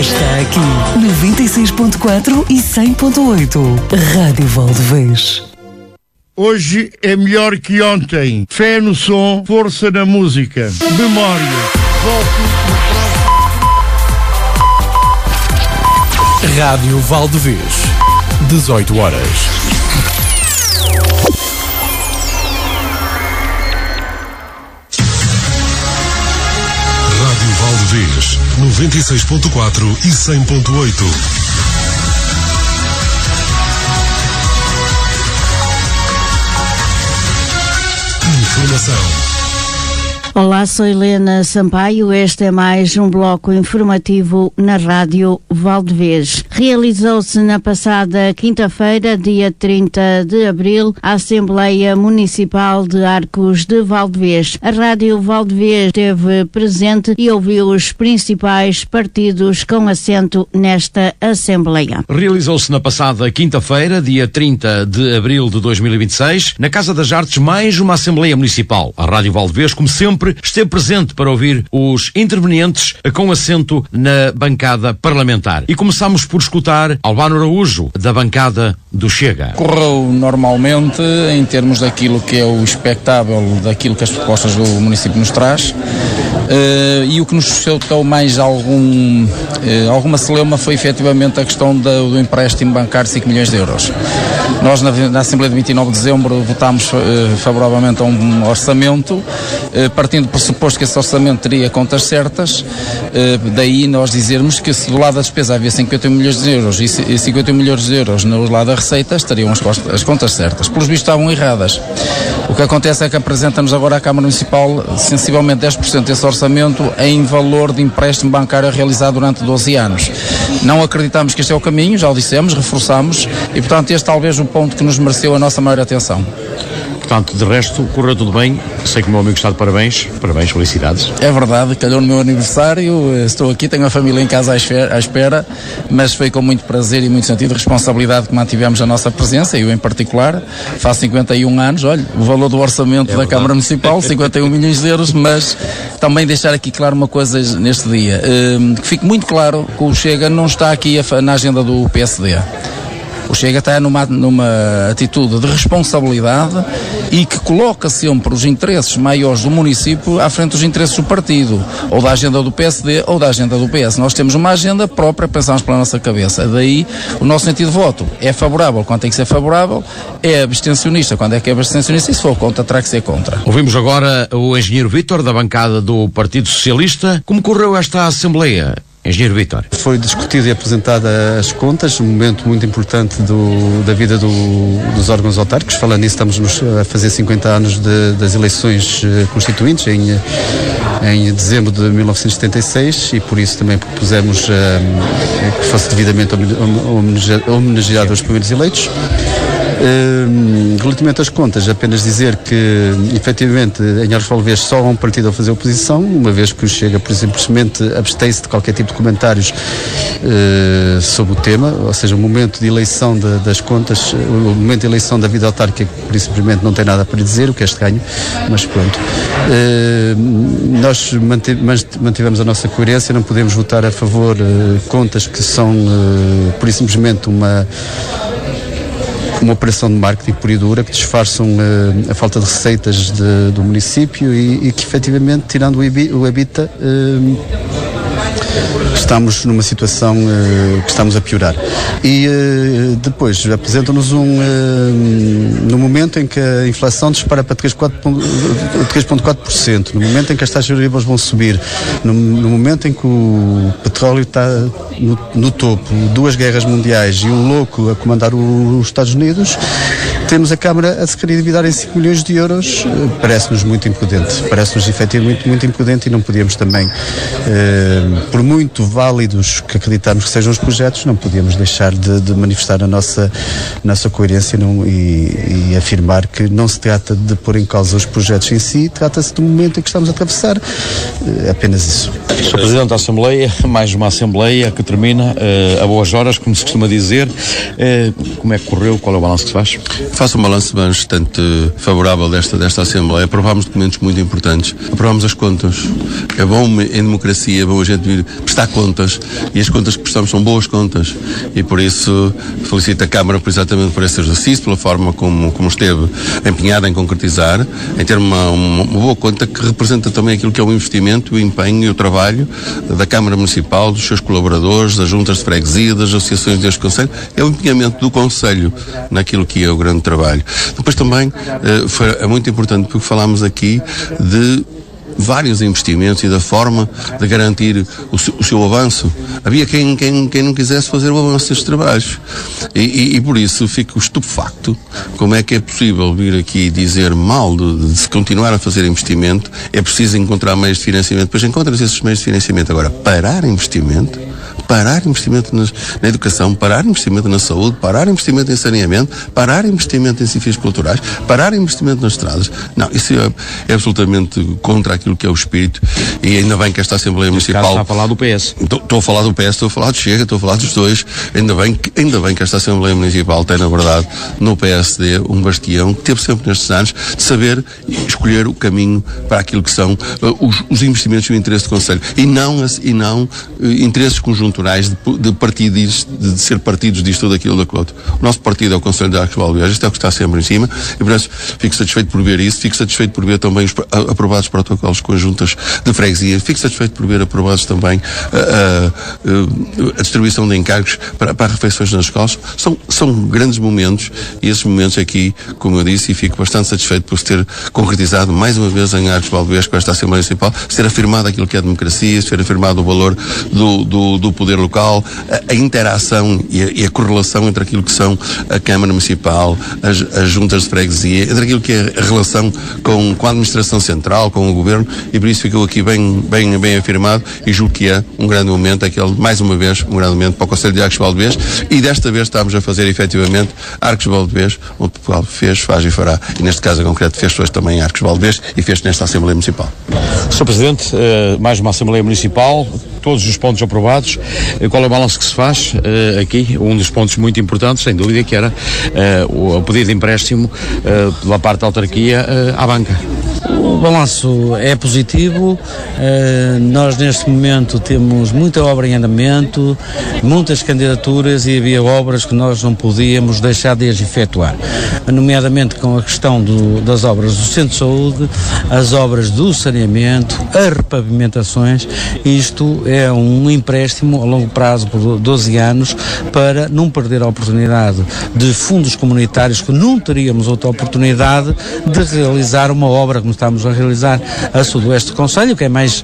está aqui. 96.4 e 100.8. Rádio Valdevez. Hoje é melhor que ontem. Fé no som, força na música. Memória. Rádio Valdevez. 18 horas. Rádio Valdevez, 96.4 e 100.8. Informação. Olá, sou Helena Sampaio. Este é mais um bloco informativo na Rádio Valdevez. Realizou-se na passada quinta-feira, dia 30 de abril, a Assembleia Municipal de Arcos de Valdevez. A Rádio Valdevez esteve presente e ouviu os principais partidos com assento nesta Assembleia. Realizou-se na passada quinta-feira, dia 30 de abril de 2026, na Casa das Artes, mais uma Assembleia Municipal. A Rádio Valdevez, como sempre, esteve presente para ouvir os intervenientes com assento na bancada parlamentar. E começamos por escutar Albano Araújo, da bancada do Chega. Correu normalmente em termos daquilo que é o expectável, daquilo que as propostas do município nos traz. E o que nos suscitou mais alguma celeuma foi efetivamente a questão do empréstimo bancário de 5 milhões de euros. Nós na Assembleia de 29 de dezembro votámos favoravelmente a um orçamento, partindo do pressuposto que esse orçamento teria contas certas, daí nós dizermos que se do lado da despesa havia 51 milhões de euros e 51 milhões de euros no lado da receita, estariam as contas certas. Pelos vistos estavam erradas. O que acontece é que apresenta-nos agora à Câmara Municipal sensivelmente 10% desse orçamento em valor de empréstimo bancário realizado durante 12 anos. Não acreditamos que este é o caminho, já o dissemos, reforçamos, e portanto este talvez o ponto que nos mereceu a nossa maior atenção. Portanto, de resto, correu tudo bem. Sei que o meu amigo está de parabéns. Parabéns, felicidades. É verdade, calhou no meu aniversário. Estou aqui, tenho a família em casa à espera, mas foi com muito prazer e muito sentido de responsabilidade que mantivemos a nossa presença, eu em particular. Faço 51 anos, olha, o valor do orçamento da Câmara Municipal, 51 milhões de euros, mas também deixar aqui claro uma coisa neste dia. Que fique muito claro que o Chega não está aqui na agenda do PSD. O Chega está numa atitude de responsabilidade e que coloca sempre os interesses maiores do município à frente dos interesses do partido, ou da agenda do PSD ou da agenda do PS. Nós temos uma agenda própria, pensamos pela nossa cabeça. Daí o nosso sentido de voto é favorável quando tem que ser favorável, é abstencionista quando é que é abstencionista, e se for contra, terá que ser contra. Ouvimos agora o engenheiro Vítor, da bancada do Partido Socialista. Como correu esta Assembleia? Engenheiro Vítor. Foi discutido e apresentada as contas, um momento muito importante da vida dos órgãos autárquicos. Falando nisso, estamos a fazer 50 anos das eleições constituintes em dezembro de 1976, e por isso também propusemos que fosse devidamente homenageado os primeiros eleitos. Relativamente às contas, apenas dizer que efetivamente em Arcos de Valdevez só há um partido a fazer oposição, uma vez que o Chega, por simplesmente abstém-se de qualquer tipo de comentários sobre o tema, ou seja, o momento de eleição das contas, o momento de eleição da vida autárquica, por simplesmente não tem nada para dizer, o que é este ganho, mas pronto. Nós mantivemos a nossa coerência, não podemos votar a favor contas que são por simplesmente uma operação de marketing pura e dura, que disfarçam a falta de receitas do município e que efetivamente, tirando o EBITDA, estamos numa situação que estamos a piorar. E depois apresentam-nos no momento em que a inflação dispara para 3,4%, no momento em que as taxas de juros vão subir, no momento em que o petróleo está no topo, 2 guerras mundiais e um louco a comandar os Estados Unidos, temos a Câmara a se querer endividar em 5 milhões de euros. Parece-nos muito imprudente, parece-nos efetivamente muito imprudente, e não podíamos também, por muito válidos que acreditamos que sejam os projetos, não podíamos deixar de manifestar a nossa coerência e afirmar que não se trata de pôr em causa os projetos em si, trata-se do momento em que estamos a atravessar, apenas isso. Sr. Presidente da Assembleia, mais uma Assembleia que termina a boas horas, como se costuma dizer. Como é que correu? Qual é o balanço que se faz? faço um balanço bastante favorável desta Assembleia. Aprovámos documentos muito importantes. Aprovámos as contas. É bom em democracia, é bom a gente vir prestar contas, e as contas que prestamos são boas contas, e por isso felicito a Câmara exatamente por esse exercício, pela forma como esteve empenhada em concretizar, em ter uma boa conta que representa também aquilo que é o investimento, o empenho e o trabalho da Câmara Municipal, dos seus colaboradores, das juntas de freguesia, das associações deste Conselho. É o empenhamento do Conselho naquilo que é o grande trabalho. Depois também é muito importante, porque falámos aqui de vários investimentos e da forma de garantir o seu avanço. Havia quem não quisesse fazer o avanço destes trabalhos. E por isso fico estupefacto como é que é possível vir aqui dizer mal de se continuar a fazer investimento. É preciso encontrar meios de financiamento. Depois encontras esses meios de financiamento. Agora, parar investimento na educação, parar investimento na saúde, parar investimento em saneamento, parar investimento em civis culturais, parar investimento nas estradas. Não, isso é absolutamente contra aquilo que é o espírito, e ainda bem que esta Assembleia Municipal... Está a falar do PS. Estou a falar do PS, estou a falar do Chega, estou a falar dos dois. Ainda bem que esta Assembleia Municipal tem, na verdade, no PSD, um bastião que teve sempre nestes anos de saber escolher o caminho para aquilo que são os investimentos e o interesse do Conselho. E não interesses conjunturais de partidos, de ser partidos disto, tudo aquilo, daquilo outro. O nosso partido é o Conselho de Arcos de Valdevez, isto é o que está sempre em cima, e por isso fico satisfeito por ver isso, fico satisfeito por ver também os aprovados protocolos conjuntas de freguesia, fico satisfeito por ver aprovados também a distribuição de encargos para refeições nas escolas. São grandes momentos, e esses momentos aqui, como eu disse, e fico bastante satisfeito por se ter concretizado mais uma vez em Arcos de Valdevez com esta Assembleia Municipal, se ter afirmado aquilo que é a democracia, se ter afirmado o valor do poder local, a interação e a correlação entre aquilo que são a Câmara Municipal, as juntas de freguesia, entre aquilo que é a relação com a administração central, com o Governo, e por isso ficou aqui bem afirmado, e julgo que é um grande momento, mais uma vez, um grande momento para o Conselho de Arcos de Valdevez, e desta vez estamos a fazer efetivamente Arcos de Valdevez, onde Portugal fez, faz e fará, e neste caso em concreto fez hoje também Arcos de Valdevez e fez nesta Assembleia Municipal. Sr. Presidente, mais uma Assembleia Municipal, todos os pontos aprovados. Qual é o balanço que se faz aqui? Um dos pontos muito importantes, sem dúvida, que era o pedido de empréstimo pela parte da autarquia à banca. O balanço é positivo, nós neste momento temos muita obra em andamento, muitas candidaturas, e havia obras que nós não podíamos deixar de as efetuar, nomeadamente com a questão das obras do Centro de Saúde, as obras do saneamento, as repavimentações. Isto é um empréstimo a longo prazo por 12 anos para não perder a oportunidade de fundos comunitários, que não teríamos outra oportunidade de realizar uma obra como estamos a realizar a sudoeste do Conselho, que é mais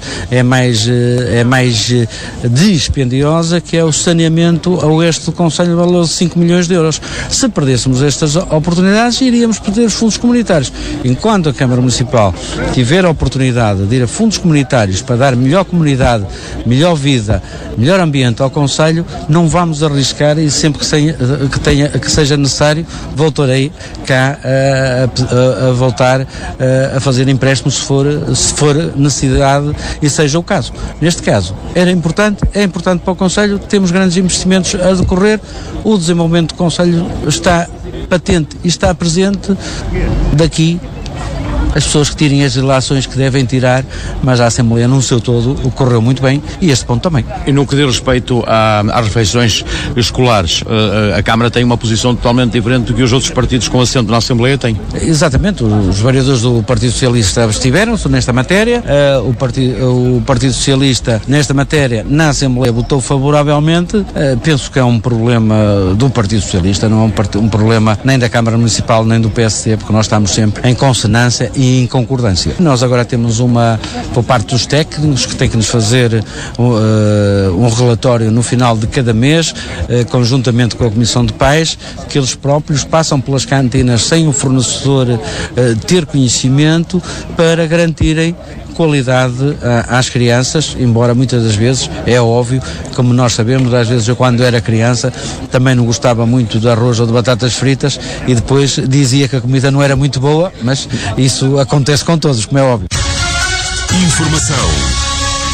dispendiosa, que é o saneamento a oeste do Conselho, valor de 5 milhões de euros. Se perdêssemos estas oportunidades, iríamos perder os fundos comunitários. Enquanto a Câmara Municipal tiver a oportunidade de ir a fundos comunitários para dar melhor comunidade, melhor vida, melhor ambiente ao Conselho, não vamos arriscar, e sempre que seja necessário, voltarei cá a voltar a fazer empréstimos se for necessidade e seja o caso. Neste caso, é importante para o Conselho, temos grandes investimentos a decorrer, o desenvolvimento do Conselho está patente e está presente. Daqui as pessoas que tirem as relações que devem tirar, mas a Assembleia no seu todo ocorreu muito bem, e este ponto também. E no que diz respeito às refeições escolares, a Câmara tem uma posição totalmente diferente do que os outros partidos com assento na Assembleia têm? Exatamente, os vereadores do Partido Socialista estiveram-se nesta matéria, o Partido Socialista nesta matéria na Assembleia votou favoravelmente. Penso que é um problema do Partido Socialista, não é um problema nem da Câmara Municipal nem do PSD, porque nós estamos sempre em consonância e em concordância. Nós agora temos por parte dos técnicos, que têm que nos fazer um relatório no final de cada mês, conjuntamente com a Comissão de Pais, que eles próprios passam pelas cantinas sem o fornecedor ter conhecimento, para garantirem qualidade às crianças, embora muitas das vezes, é óbvio, como nós sabemos, às vezes eu, quando era criança, também não gostava muito de arroz ou de batatas fritas, e depois dizia que a comida não era muito boa, mas isso acontece com todos, como é óbvio. Informação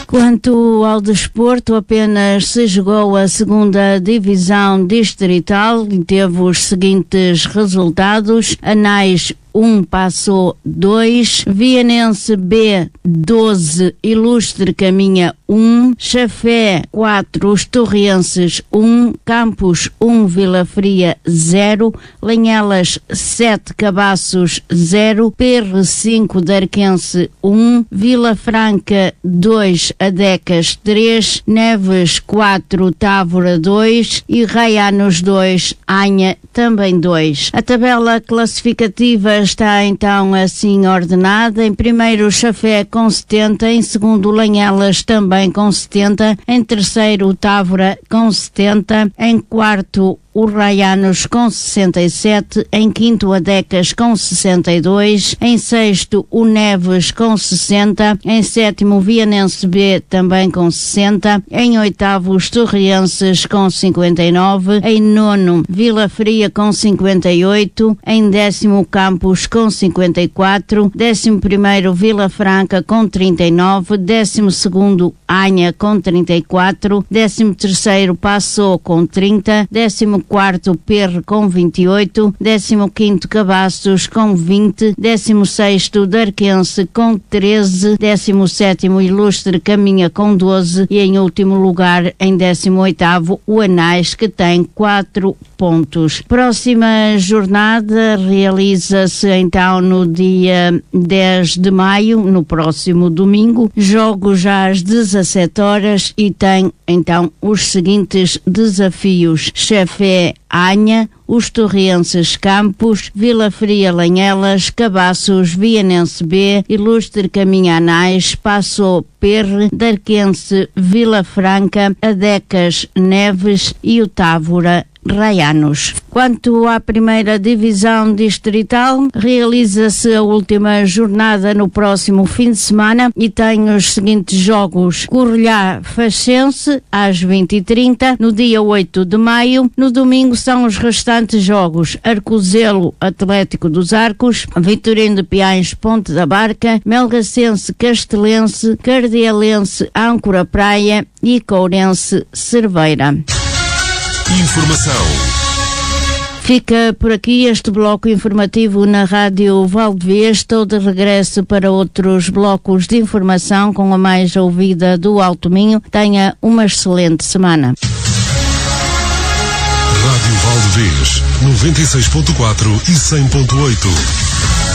Quanto ao desporto, apenas se jogou a segunda divisão distrital e teve os seguintes resultados: Anais 1, Passou 2, Vianense B 12, Ilustre Caminha 1, Chafé 4, Os Torrienses 1, Campos 1, Vila Fria 0, Lanhelas 7, Cabaços 0, PR 5, Darquense 1, Vila Franca 2, Adecas 3, Neves 4, Távora 2 e Raianos 2, Anha também 2. A tabela classificativa está então assim ordenada: em primeiro Chafé com 70, em segundo Lanhelas também com 70, em terceiro Távora com 70, em quarto o Raianos com 67, em quinto Adecas com 62, em sexto o Neves com 60, em sétimo Vianense B também com 60, em oitavo os Torrienses com 59, em nono Vila Fria com 58, em décimo Campos com 54, décimo primeiro Vila Franca com 39, décimo segundo Anha com 34, décimo terceiro Passou com 30, décimo quarto PR com 28, 15º Cabaços com 20, 16º Darquense com 13, 17º Ilustre Caminha com 12 e em último lugar, em 18º, o Anais, que tem 4 pontos. Próxima jornada realiza-se então no dia 10 de maio, no próximo domingo, jogos já às 17 horas e tem então os seguintes desafios: Chafé Anha, os Torrienses Campos, Vila Fria Lanhelas, Cabaços Vianense B, Ilustre Caminha Anais, Passou PR, Darquense Vila Franca, Adecas Neves e o Távora Raianos. Quanto à primeira divisão distrital, realiza-se a última jornada no próximo fim de semana e tem os seguintes jogos: Correlhá Faxense às 20h30, no dia 8 de maio. No domingo são os restantes jogos: Arcozelo Atlético dos Arcos, Vitorino de Piães Ponte da Barca, Melgacense Castelense, Cardealense Âncora Praia e Courense Cerveira. Informação. Fica por aqui este bloco informativo na Rádio Valdevez. Estou de regresso para outros blocos de informação com a mais ouvida do Alto Minho. Tenha uma excelente semana. Rádio Valdevez, 96.4 e 100.8.